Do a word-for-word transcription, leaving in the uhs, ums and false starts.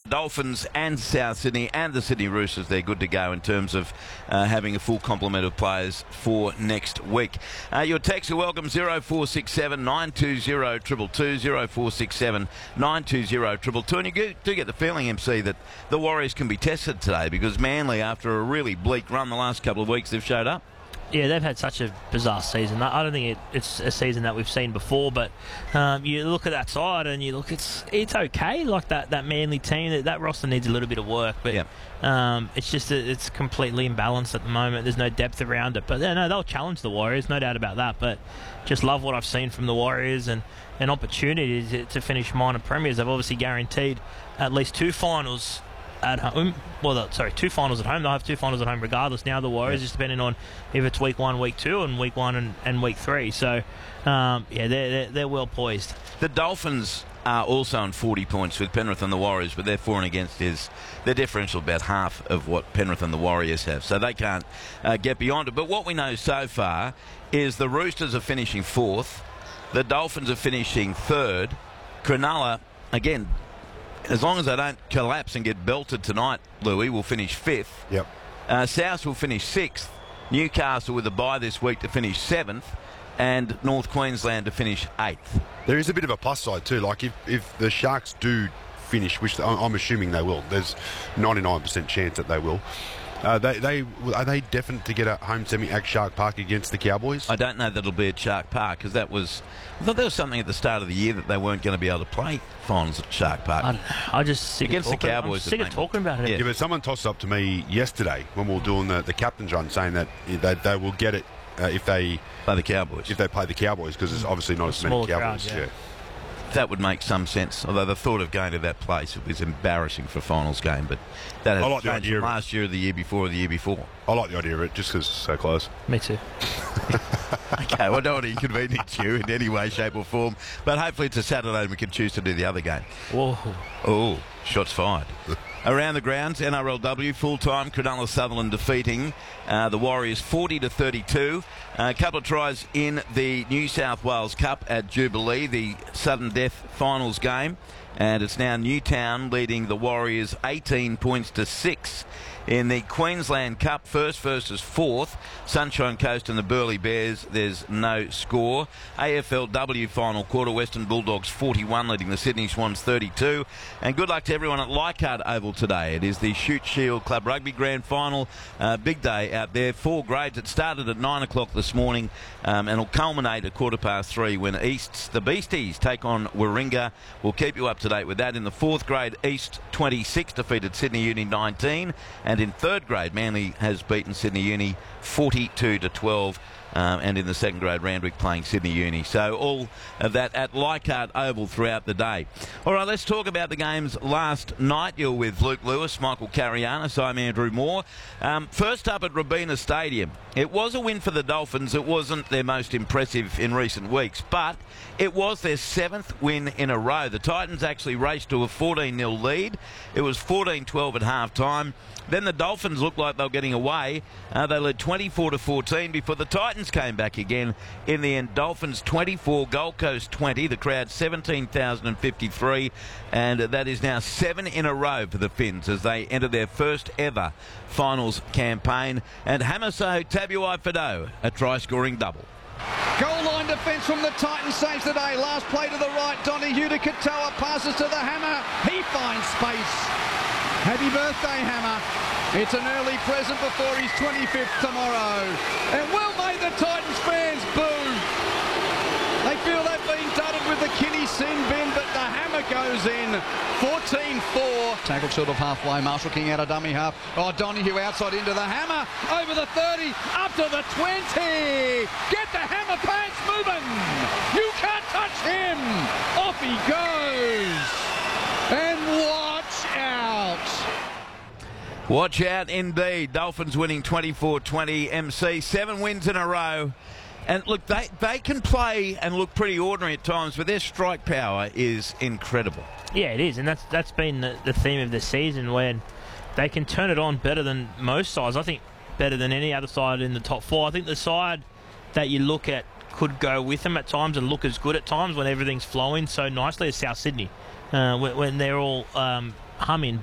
Dolphins and South Sydney and the Sydney Roosters, they're good to go in terms of uh, having a full complement of players for next week. Uh, your texts are welcome, zero four six seven nine two zero two two two, zero four six seven nine two zero two two two, and you do get the feeling, M C, that the Warriors can be tested today because Manly, after a really bleak run the last couple of weeks, they've showed up. Yeah, they've had such a bizarre season. I don't think it, it's a season that we've seen before, but um, you look at that side and you look, it's it's okay. Like that, that Manly team, that, that roster needs a little bit of work, but yeah. um, it's just that it's completely imbalanced at the moment. There's no depth around it, but yeah, no, they'll challenge the Warriors, no doubt about that. But just love what I've seen from the Warriors and an opportunity to, to finish minor premiers. They've obviously guaranteed at least two finals at home. Well, sorry, two finals at home. They'll have two finals at home regardless. Now the Warriors, yeah. just depending on if it's week one, week two, and week one and, and week three. So, um, yeah, they're, they're they're well poised. The Dolphins are also on forty points with Penrith and the Warriors, but their for and against is their differential about half of what Penrith and the Warriors have, so they can't uh, get beyond it. But what we know so far is the Roosters are finishing fourth, the Dolphins are finishing third, Cronulla, again, as long as they don't collapse and get belted tonight, Louis, will finish fifth. Yep. Uh, South will finish sixth. Newcastle with a bye this week to finish seventh. And North Queensland to finish eighth. There is a bit of a plus side too. Like if, if the Sharks do finish, which I'm assuming they will, there's ninety-nine percent chance that they will. Uh, they, they are they definite to get a home semi at Shark Park against the Cowboys? I don't know that it'll be at Shark Park because that was I thought there was something at the start of the year that they weren't going to be able to play finals at Shark Park. I, I just sick against of talking, the Cowboys. I'm sick of talking about it. Yeah. yeah, but someone tossed up to me yesterday when we were doing the, the captain's run, saying that they, they will get it uh, if they play the Cowboys. If they play the Cowboys, because there's obviously not a as many Cowboys. Crowd, yeah. yeah. That would make some sense, although the thought of going to that place was embarrassing for a finals game, but that has I like the changed idea from of it. last year or the year before or the year before. I like the idea of it just because it's so close. Me too. Okay, well, I don't want to inconvenience you in any way, shape or form, but hopefully it's a Saturday and we can choose to do the other game. Whoa. Oh, shots fired. Around the grounds, N R L W full-time, Cronulla Sutherland defeating uh, the Warriors forty to thirty-two. A couple of tries in the New South Wales Cup at Jubilee, the sudden death finals game. And it's now Newtown leading the Warriors eighteen points to six. In the Queensland Cup, first versus fourth, Sunshine Coast and the Burleigh Bears, there's no score. A F L W final quarter, Western Bulldogs forty-one, leading the Sydney Swans thirty-two. And good luck to everyone at Leichhardt Oval today. It is the Shute Shield Club Rugby Grand Final. Uh, big day out there. Four grades. It started at nine o'clock this morning um, and will culminate at quarter past three when East's, the Beasties, take on Warringah. We'll keep you up to date with that. In the fourth grade, East twenty-six defeated Sydney Uni nineteen. And in third grade, Manly has beaten Sydney Uni forty-two to twelve. Um, and in the second grade, Randwick playing Sydney Uni. So all of that at Leichhardt Oval throughout the day. All right, let's talk about the games last night. You're with Luke Lewis, Michael Carianis, I'm Andrew Moore. Um, first up at Robina Stadium, it was a win for the Dolphins. It wasn't their most impressive in recent weeks, but it was their seventh win in a row. The Titans actually raced to a fourteen nil lead. It was fourteen twelve at half-time. Then the Dolphins looked like they were getting away. Uh, they led twenty-four to fourteen before the Titans came back again. In the end, Dolphins twenty-four, Gold Coast twenty. The crowd seventeen thousand fifty-three. And that is now seven in a row for the Finns as they enter their first ever finals campaign. And Hamiso Tabuai-Fidow, a try-scoring double. Goal line defence from the Titans saves the day. Last play to the right. Donny Hudakatoa passes to the Hammer. He finds space. Happy birthday, Hammer. It's an early present before his twenty-fifth tomorrow. And well may the Titans fans boo. They feel they've been dudded with the Kinney sin bin, but the Hammer goes in. fourteen four. Tackled short of halfway. Marshall King out of dummy half. Oh, Donahue outside into the Hammer. Over the thirty. Up to the twenty. Get the Hammer pants moving. You can't touch him. Off he goes. And watch out. Watch out indeed. Dolphins winning twenty-four twenty. M C, seven wins in a row. And look, they, they can play and look pretty ordinary at times, but their strike power is incredible. Yeah, it is, and that's that's been the, the theme of the season, when they can turn it on better than most sides. I think better than any other side in the top four. I think the side that you look at could go with them at times and look as good at times when everything's flowing so nicely is South Sydney. Uh, when, when they're all um, humming.